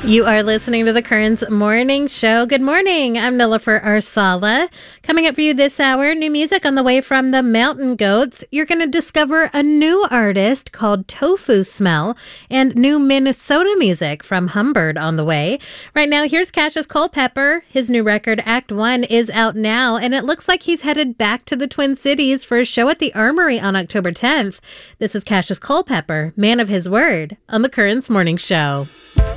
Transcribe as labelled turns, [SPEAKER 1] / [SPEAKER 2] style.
[SPEAKER 1] You are listening to the Currents Morning Show. Good morning. I'm Nilofer Arsala. Coming up for you this hour, new music on the way from the Mountain Goats. You're going to discover a new artist called Tofu Smell and new Minnesota music from Humbird on the way. Right now, here's Cassius Culpepper. His new record, Act One, is out now, and it looks like he's headed back to the Twin Cities for a show at the Armory on October 10th. This is Cassius Culpepper, man of his word, on the Currents Morning Show.